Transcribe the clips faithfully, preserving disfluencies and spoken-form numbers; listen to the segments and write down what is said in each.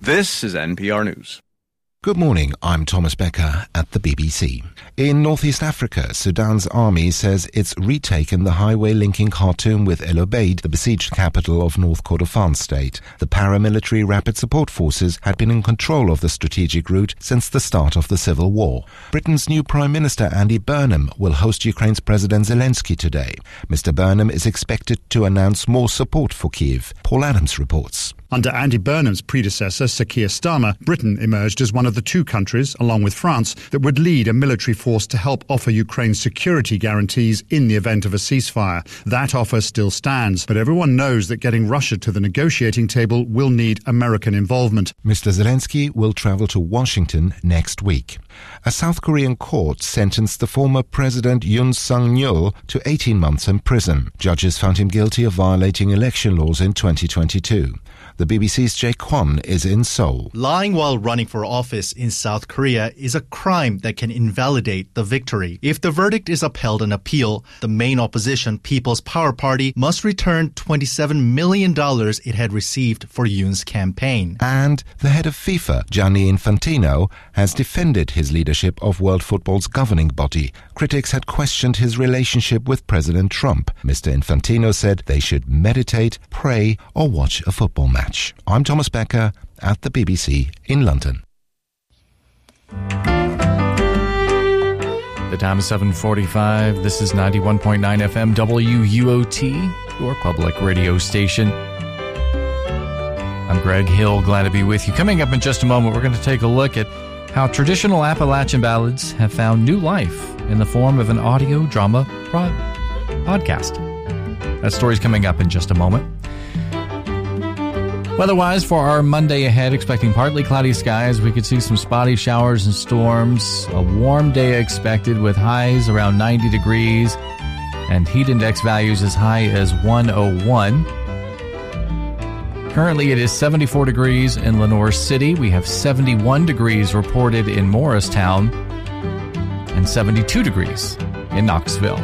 This is N P R News. Good morning, I'm Thomas Becker at the B B C. In northeast Africa, Sudan's army says it's retaken the highway linking Khartoum with El Obeid, the besieged capital of North Kordofan state. The paramilitary rapid support forces had been in control of the strategic route since the start of the civil war. Britain's new Prime Minister Andy Burnham will host Ukraine's President Zelensky today. Mister Burnham is expected to announce more support for Kyiv. Paul Adams reports. Under Andy Burnham's predecessor, Sir Keir Starmer, Britain emerged as one of the two countries, along with France, that would lead a military force to help offer Ukraine security guarantees in the event of a ceasefire. That offer still stands, but everyone knows that getting Russia to the negotiating table will need American involvement. Mister Zelensky will travel to Washington next week. A South Korean court sentenced the former President Yoon Suk-yeol to eighteen months in prison. Judges found him guilty of violating election laws in twenty twenty-two. The B B C's Jay Kwon is in Seoul. Lying while running for office in South Korea is a crime that can invalidate the victory. If the verdict is upheld on appeal, the main opposition, People's Power Party, must return twenty-seven million dollars it had received for Yoon's campaign. And the head of FIFA, Gianni Infantino, has defended his leadership of world football's governing body. Critics had questioned his relationship with President Trump. Mister Infantino said they should meditate, pray, or watch a football match. I'm Thomas Becker at the B B C in London. The time is seven forty-five. This is ninety-one point nine F M W U O T, your public radio station. I'm Greg Hill, glad to be with you. Coming up in just a moment, we're going to take a look at how traditional Appalachian ballads have found new life in the form of an audio drama pro- podcast. That story's coming up in just a moment. Weather-wise, for our Monday ahead, expecting partly cloudy skies. We could see some spotty showers and storms. A warm day expected with highs around ninety degrees and heat index values as high as one oh one. Currently, it is seventy-four degrees in Lenore City. We have seventy-one degrees reported in Morristown and seventy-two degrees in Knoxville.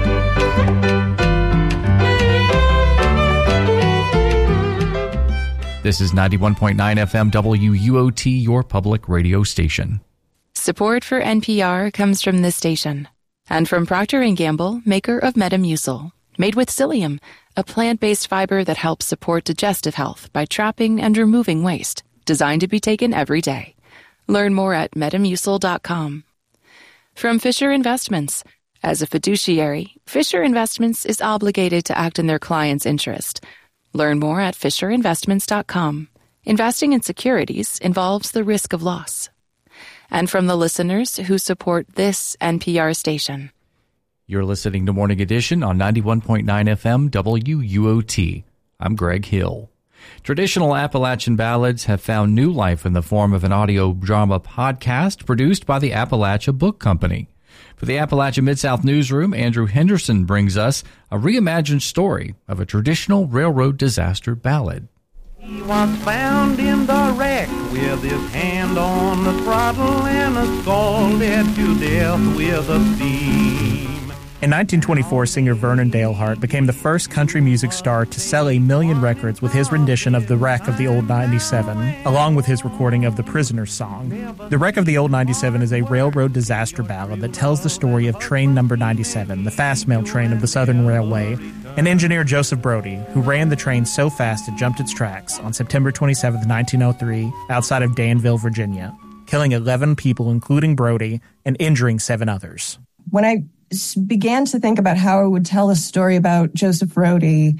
This is ninety-one point nine F M W U O T, your public radio station. Support for N P R comes from this station and from Procter and Gamble, maker of Metamucil, made with psyllium, a plant-based fiber that helps support digestive health by trapping and removing waste, designed to be taken every day. Learn more at metamucil dot com. From Fisher Investments. As a fiduciary, Fisher Investments is obligated to act in their client's interest. Learn more at fisher investments dot com. Investing in securities involves the risk of loss. And from the listeners who support this N P R station. You're listening to Morning Edition on ninety-one point nine F M W U O T. I'm Greg Hill. Traditional Appalachian ballads have found new life in the form of an audio drama podcast produced by the Appalachia Book Company. For the Appalachia Mid-South Newsroom, Andrew Henderson brings us a reimagined story of a traditional railroad disaster ballad. He was found in the wreck with his hand on the throttle and a scalded to death with a steam. In nineteen twenty-four, singer Vernon Dalehart became the first country music star to sell a million records with his rendition of The Wreck of the Old ninety-seven, along with his recording of The Prisoner's Song. The Wreck of the Old ninety-seven is a railroad disaster ballad that tells the story of train number ninety-seven, the fast mail train of the Southern Railway, and engineer Joseph Brody, who ran the train so fast it jumped its tracks on September twenty-seventh, nineteen oh three, outside of Danville, Virginia, killing eleven people, including Brody, and injuring seven others. When I began to think about how I would tell a story about Joseph Brody,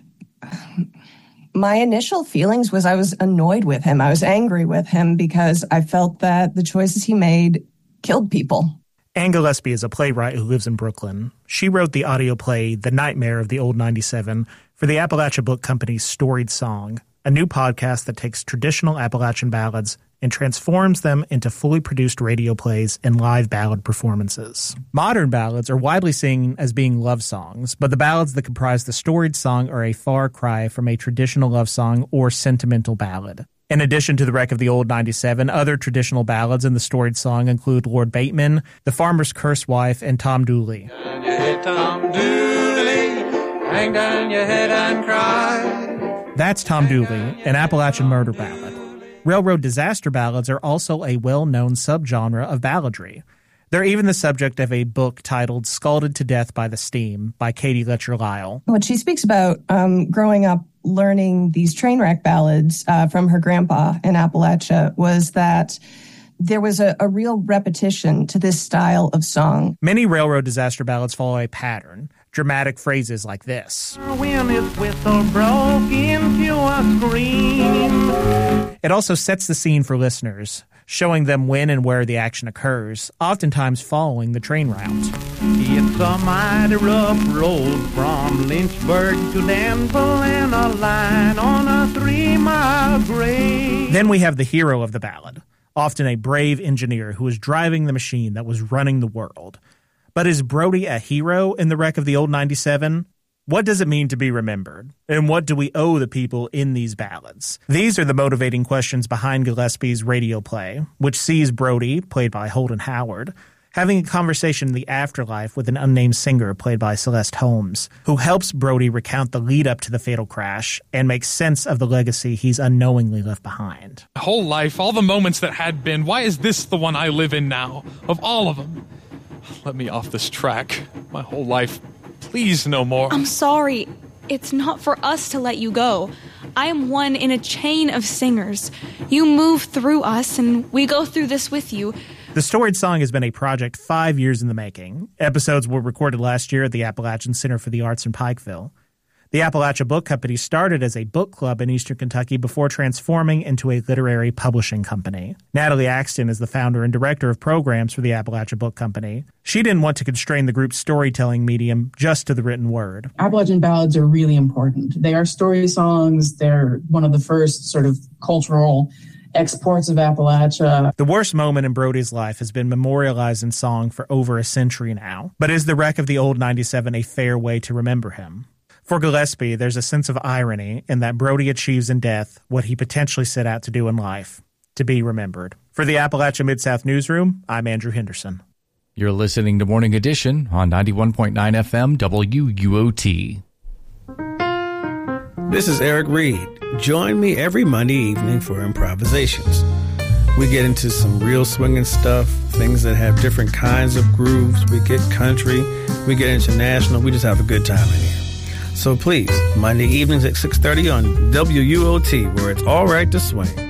my initial feelings was I was annoyed with him. I was angry with him because I felt that the choices he made killed people. Anne Gillespie is a playwright who lives in Brooklyn. She wrote the audio play The Nightmare of the Old ninety-seven for the Appalachia Book Company's Storied Song, a new podcast that takes traditional Appalachian ballads and transforms them into fully produced radio plays and live ballad performances. Modern ballads are widely seen as being love songs, but the ballads that comprise the Storied Song are a far cry from a traditional love song or sentimental ballad. In addition to The Wreck of the Old ninety-seven, other traditional ballads in the Storied Song include Lord Bateman, The Farmer's Cursed Wife, and Tom Dooley. Hang down your head, Tom Dooley, hang down your head and cry. That's Tom Dooley, an Appalachian murder ballad. Railroad disaster ballads are also a well-known subgenre of balladry. They're even the subject of a book titled Scalded to Death by the Steam by Katie Letcher-Lyle. What she speaks about um, growing up learning these train wreck ballads uh, from her grandpa in Appalachia was that there was a, a real repetition to this style of song. Many railroad disaster ballads follow a pattern. Dramatic phrases like this. When his whistle broke into a scream. It also sets the scene for listeners, showing them when and where the action occurs, oftentimes following the train route. It's a mighty rough road from Lynchburg to Danville and a line on a three-mile grade. Then we have the hero of the ballad, often a brave engineer who is driving the machine that was running the world. But is Brody a hero in the wreck of the old ninety-seven? What does it mean to be remembered? And what do we owe the people in these ballads? These are the motivating questions behind Gillespie's radio play, which sees Brody, played by Holden Howard, having a conversation in the afterlife with an unnamed singer played by Celeste Holmes, who helps Brody recount the lead-up to the fatal crash and make sense of the legacy he's unknowingly left behind. My whole life, all the moments that had been, why is this the one I live in now? Of all of them. Let me off this track. My whole life. Please no more. I'm sorry. It's not for us to let you go. I am one in a chain of singers. You move through us, and we go through this with you. The Storied Song has been a project five years in the making. Episodes were recorded last year at the Appalachian Center for the Arts in Pikeville. The Appalachia Book Company started as a book club in eastern Kentucky before transforming into a literary publishing company. Natalie Axton is the founder and director of programs for the Appalachia Book Company. She didn't want to constrain the group's storytelling medium just to the written word. Appalachian ballads are really important. They are story songs. They're one of the first sort of cultural exports of Appalachia. The worst moment in Brody's life has been memorialized in song for over a century now. But is the wreck of the old ninety-seven a fair way to remember him? For Gillespie, there's a sense of irony in that Brody achieves in death what he potentially set out to do in life, to be remembered. For the Appalachia Mid-South Newsroom, I'm Andrew Henderson. You're listening to Morning Edition on ninety-one point nine F M W U O T. This is Eric Reed. Join me every Monday evening for Improvisations. We get into some real swinging stuff, things that have different kinds of grooves. We get country, we get international. We just have a good time in here. So please, Monday evenings at six thirty on W U O T, where it's all right to swing.